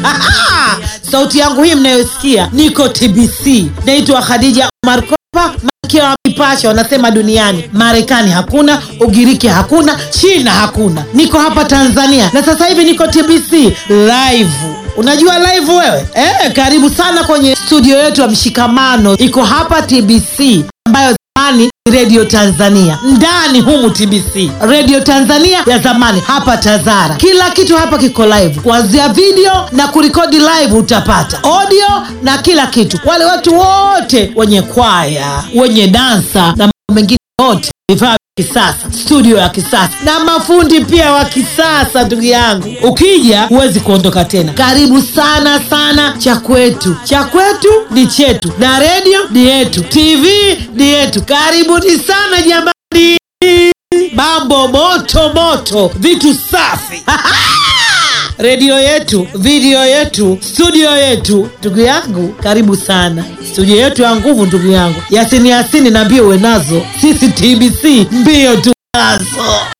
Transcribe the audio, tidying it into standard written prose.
Sauti yangu hii mnayosikia, niko TBC. Naitwa Khadija Omar Kopa, malkia wa mipasho wanasema duniani. Marekani hakuna, Ugiriki hakuna, China hakuna. Niko hapa Tanzania na sasa hivi niko TBC live. Unajua live wewe? Karibu sana kwenye studio yetu ya Mshikamano. Iko hapa TBC ambayo zamani Radio Tanzania. Ndani humu TBC Radio Tanzania ya zamani, hapa Tazara. Kila kitu hapa kiko live, kuanzia video na kurekodi live, utapata audio na kila kitu. Wale watu wote wenye kwaya, wenye dansa na mambo mengine yote, vifaa kisasa, studio ya kisasa na mafundi pia wa kisasa. Ndugu yangu, ukija huwezi kuondoka tena. Karibu sana sana. Cha kwetu ni chetu, na radio ni yetu, TV ni yetu. Karibuni sana jamani. Mambo moto moto, vitu safi. Radio yetu, video yetu, studio yetu. Ndugu yangu, karibu sana. Studio yetu ya nguvu, ndugu yangu. Yasini na mbio uwe nazo. Sisi TBC mbio tu nazo.